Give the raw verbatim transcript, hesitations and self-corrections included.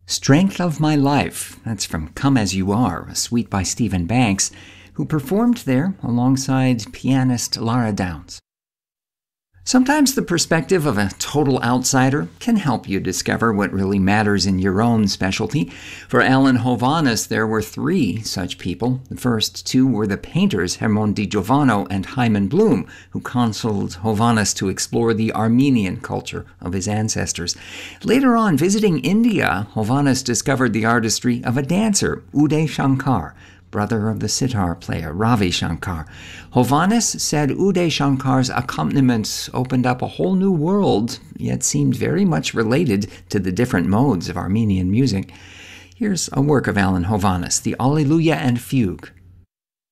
Strength of My Life, that's from Come As You Are, a suite by Stephen Banks, who performed there alongside pianist Lara Downs. Sometimes the perspective of a total outsider can help you discover what really matters in your own specialty. For Alan Hovhaness, there were three such people. The first two were the painters Hermon Di Giovanno and Hyman Bloom, who counseled Hovhaness to explore the Armenian culture of his ancestors. Later on, visiting India, Hovhaness discovered the artistry of a dancer, Uday Shankar, brother of the sitar player Ravi Shankar. Hovhaness said Uday Shankar's accompaniment opened up a whole new world, yet seemed very much related to the different modes of Armenian music. Here's a work of Alan Hovhaness, the Alleluia and Fugue.